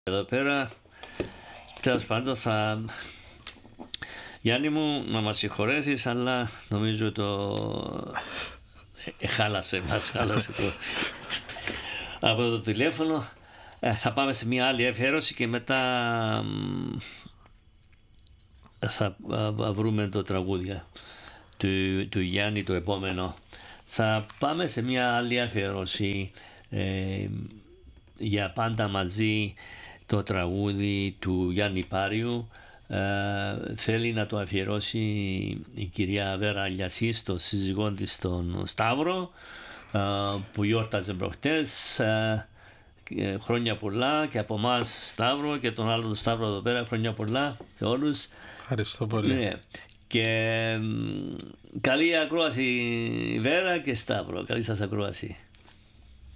Εδώ πέρα, τέλος πάντων, Γιάννη μου, να μας συγχωρέσεις, αλλά νομίζω μας χάλασε από το τηλέφωνο. Θα πάμε σε μια άλλη αφιέρωση και μετά θα βρούμε το τραγούδια του Γιάννη το επόμενο. Θα πάμε σε μια άλλη αφιέρωση, για πάντα μαζί, το τραγούδι του Γιάννη Πάριου. Θέλει να το αφιερώσει η κυρία Βέρα Αλιασή στο σύζυγό της τον Σταύρο, που γιόρταζε προχτές. Χρόνια πολλά και από εμάς, Σταύρο, και τον άλλο τον Σταύρο εδώ πέρα, χρόνια πολλά σε όλους. Ευχαριστώ πολύ. Ναι. Και καλή ακρόαση Βέρα και Σταύρο, καλή σας ακρόαση.